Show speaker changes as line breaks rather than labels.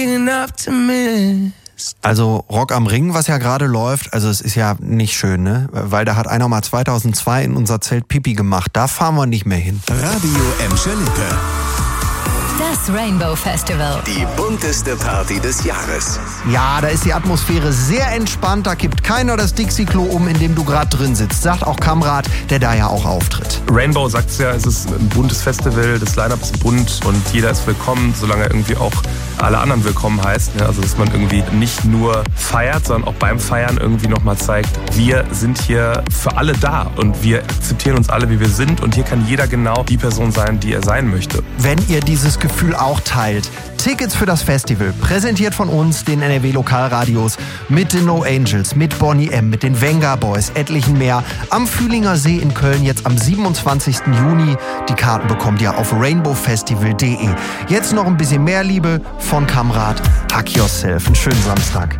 Also Rock am Ring, was ja gerade läuft, also es ist ja nicht schön, ne? Weil da hat einer mal 2002 in unser Zelt Pipi gemacht. Da fahren wir nicht mehr hin.
Radio Emscher Lippe.
Das Rainbow Festival.
Die bunteste Party des Jahres.
Ja, da ist die Atmosphäre sehr entspannt. Da kippt keiner das Dixie-Klo um, in dem du gerade drin sitzt. Sagt auch Kamrat, der da ja auch auftritt.
Rainbow sagt's ja, es ist ein buntes Festival. Das Line-Up ist bunt und jeder ist willkommen, solange er irgendwie auch alle anderen willkommen heißt. Also dass man irgendwie nicht nur feiert, sondern auch beim Feiern irgendwie nochmal zeigt, wir sind hier für alle da und wir akzeptieren uns alle, wie wir sind. Und hier kann jeder genau die Person sein, die er sein möchte.
Wenn ihr dieses Gefühl auch teilt. Tickets für das Festival, präsentiert von uns, den NRW-Lokalradios, mit den No Angels, mit Bonnie M., mit den Venga Boys, etlichen mehr. Am Fühlinger See in Köln jetzt am 27. Juni. Die Karten bekommt ihr auf rainbowfestival.de. Jetzt noch ein bisschen mehr Liebe von Kamrat. Hack yourself. Einen schönen Samstag.